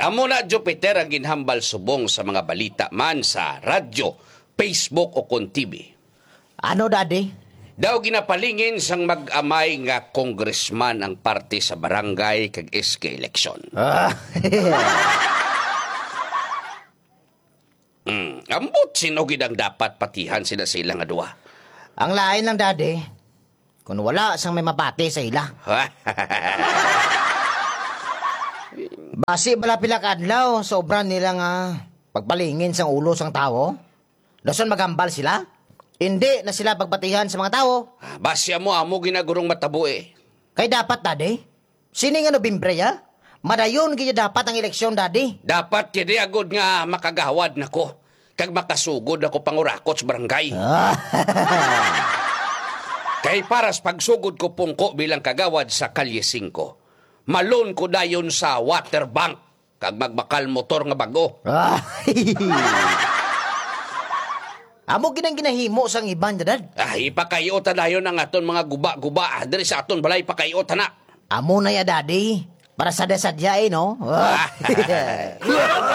Amo na Jupiter ang ginhambal subong sa mga balita man sa radyo, Facebook o kon TV. Ano, Daddy? Daw ginapalingin sang mag-amay nga congressman ang parte sa barangay kag SK election. Ambot sino gid ang dapat patihan sila sa ilang adwa. Ang lain lang, Daddy. Kung wala sang may mapati sa ila. Basi bala pila kadlaw, sobran nila nga pagpalingin sang ulo sang tao. Dason magambal sila. Hindi na sila pagpatihan sa mga tao. Basya mo amo ginagurong matabo eh. Kay dapat, Daddy. Sini nga Nobyembre, ya? Madayon kaya dapat ang eleksyon, Daddy. Dapat kidi agud nga makagawad nako. Kag makasugod ako pangurakot sa barangay. Kay paras pagsugod ko pungko bilang kagawad sa Kalye 5. Malon ko dayon sa water bank kag magbakal motor nga bago. Amo ginang ginahimo sang iban, Dad. Ipakayota dayon ang aton mga guba-guba. Diri sa aton balay pakayota na. Amo na ya, Daddy. Para sadya-sadya no?